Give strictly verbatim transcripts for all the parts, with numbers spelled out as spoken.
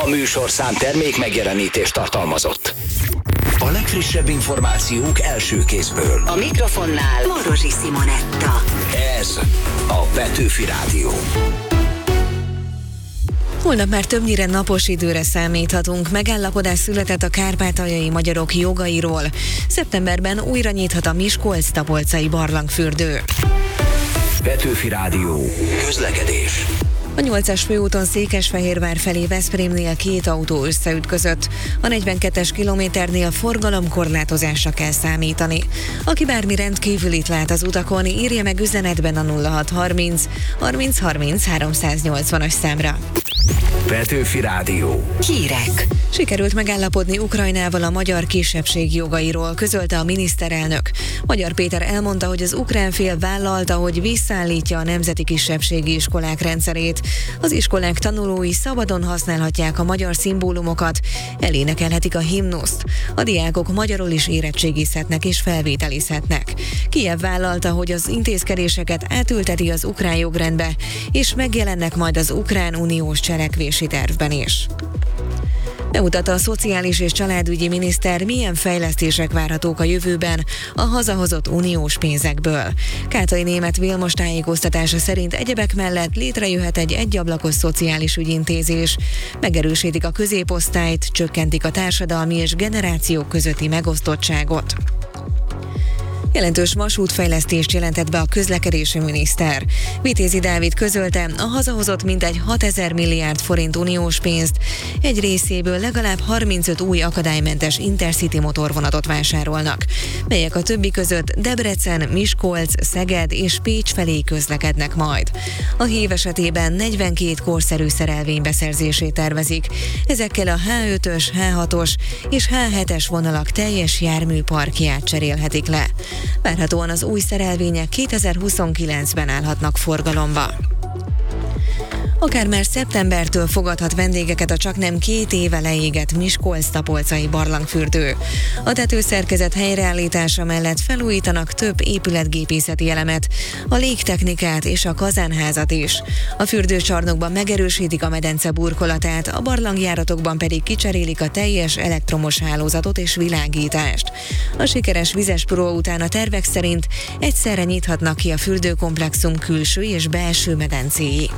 A műsorszám termék megjelenítést tartalmazott. A legfrissebb információk első kézből. A mikrofonnál Morosi Simonetta. Ez a Petőfi Rádió. Holnap már többnyire napos időre számíthatunk. Megállapodás született a kárpátaljai magyarok jogairól. Szeptemberben újra nyithat a Miskolc-Tapolcai barlangfürdő. Petőfi Rádió. Közlekedés. A nyolcas főúton Székesfehérvár felé Veszprémnél két autó összeütközött. A negyvenkettes kilométernél forgalomkorlátozásra kell számítani. Aki bármi rendkívülit lát az utakon, írja meg üzenetben a nulla hat harminc harminc harminc háromszáznyolcvanas számra. Petőfi Rádió. Hírek. Sikerült megállapodni Ukrajnával a magyar kisebbség jogairól, közölte a miniszterelnök. Magyar Péter elmondta, hogy az ukrán fél vállalta, hogy visszaállítja a nemzeti kisebbségi iskolák rendszerét. Az iskolák tanulói szabadon használhatják a magyar szimbólumokat, elénekelhetik a himnuszt. A diákok magyarul is érettségizhetnek és felvételizhetnek. Kijev vállalta, hogy az intézkedéseket átülteti az ukrán jogrendbe, és megjelennek majd az ukrán uniós cselekvési tervben is. Bemutatta a szociális és családügyi miniszter, milyen fejlesztések várhatók a jövőben a hazahozott uniós pénzekből. Kátai Németh Vilmos tájékoztatása szerint egyebek mellett létrejöhet egy egyablakos szociális ügyintézés, megerősítik a középosztályt, csökkentik a társadalmi és generációk közötti megosztottságot. Jelentős vasútfejlesztést jelentett be a közlekedési miniszter. Vitézi Dávid közölte, a hazahozott mintegy hatezer milliárd forint uniós pénzt, egy részéből legalább harmincöt új akadálymentes Intercity motorvonatot vásárolnak, melyek a többi között Debrecen, Miskolc, Szeged és Pécs felé közlekednek majd. A hív esetében negyvenkét korszerű szerelvény beszerzését tervezik. Ezekkel a há ötös, há hatos és há hetes vonalak teljes járműparkját cserélhetik le. Várhatóan az új szerelvények kétezer-huszonkilencben állhatnak forgalomba. Akár már szeptembertől fogadhat vendégeket a csaknem két éve leégett Miskolc-Tapolcai barlangfürdő. A tetőszerkezet helyreállítása mellett felújítanak több épületgépészeti elemet, a légtechnikát és a kazánházat is. A fürdőcsarnokban megerősítik a medence burkolatát, a barlangjáratokban pedig kicserélik a teljes elektromos hálózatot és világítást. A sikeres vizes pró után a tervek szerint egyszerre nyithatnak ki a fürdőkomplexum külső és belső medencéi.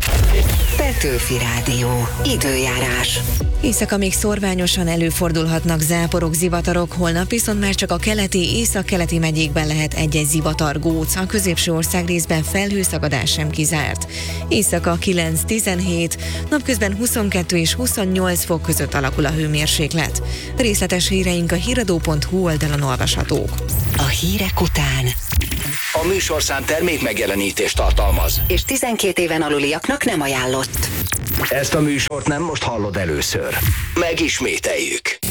Petőfi Rádió. Időjárás. Éjszaka még szorványosan előfordulhatnak záporok, zivatarok, holnap viszont már csak a keleti, északkeleti megyékben lehet egy-egy zivatar, góc, a középső országrészben felhőszagadás sem kizárt. Éjszaka kilenc-tizenhét, napközben huszonkettő és huszonnyolc fok között alakul a hőmérséklet. Részletes híreink a híradó pont hu oldalon olvashatók. A hírek után A műsorszám termék megjelenítést tartalmaz. és tizenkét éven aluliaknak nem ajánlott. Ezt a műsort nem most hallod először. Megismételjük.